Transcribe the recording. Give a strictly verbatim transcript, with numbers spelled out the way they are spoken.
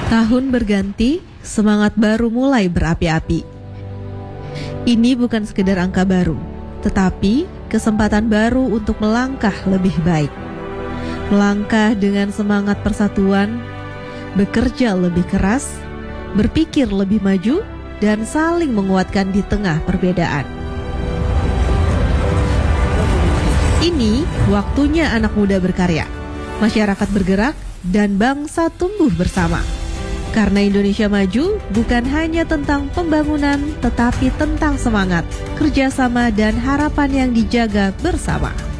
Tahun berganti, semangat baru mulai berapi-api. Ini bukan sekedar angka baru, tetapi kesempatan baru untuk melangkah lebih baik. Melangkah dengan semangat persatuan, bekerja lebih keras, berpikir lebih maju, dan saling menguatkan di tengah perbedaan. Ini waktunya anak muda berkarya, masyarakat bergerak, dan bangsa tumbuh bersama. Karena Indonesia maju bukan hanya tentang pembangunan, tetapi tentang semangat, kerjasama, dan harapan yang dijaga bersama.